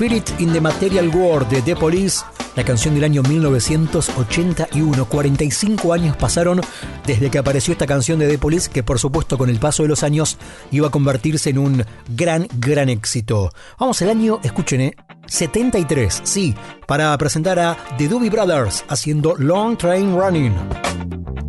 Spirit in the Material World de The Police, la canción del año 1981. 45 años pasaron desde que apareció esta canción de The Police, que por supuesto con el paso de los años iba a convertirse en un gran éxito. Vamos al año, escuchen, 73, sí, para presentar a The Doobie Brothers haciendo Long Train Running.